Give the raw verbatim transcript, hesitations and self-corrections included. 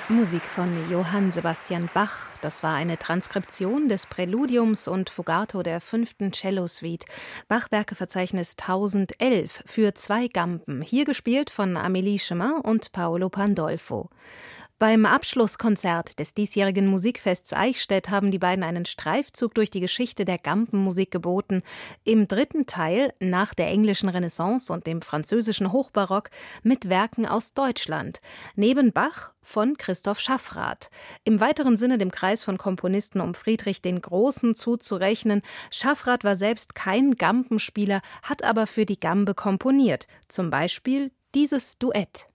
Musik von Johann Sebastian Bach. Das war eine Transkription des Präludiums und Fugato der fünften Cellosuite. Bachwerkeverzeichnis tausendelf für zwei Gamben. Hier gespielt von Amélie Chemin und Paolo Pandolfo. Beim Abschlusskonzert des diesjährigen Musikfests Eichstätt haben die beiden einen Streifzug durch die Geschichte der Gambenmusik geboten. Im dritten Teil, nach der englischen Renaissance und dem französischen Hochbarock, mit Werken aus Deutschland. Neben Bach von Christoph Schaffrath. Im weiteren Sinne dem Kreis von Komponisten um Friedrich den Großen zuzurechnen. Schaffrath war selbst kein Gambenspieler, hat aber für die Gambe komponiert. Zum Beispiel dieses Duett.